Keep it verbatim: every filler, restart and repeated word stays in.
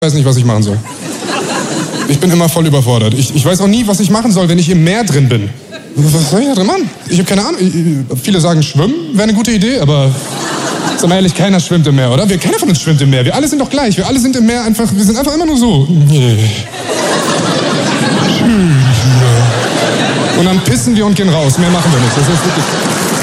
Ich weiß nicht, was ich machen soll. Ich bin immer voll überfordert. Ich, ich weiß auch nie, was ich machen soll, wenn ich im Meer drin bin. Was soll ich da drin machen? Ich habe keine Ahnung. Ich, viele sagen, schwimmen wäre eine gute Idee, aber sag mal ehrlich, keiner schwimmt im Meer, oder? Wir, keiner von uns schwimmt im Meer. Wir alle sind doch gleich. Wir alle sind im Meer einfach, wir sind einfach immer nur so. Und dann pissen wir und gehen raus. Mehr machen wir nicht. Das ist wirklich...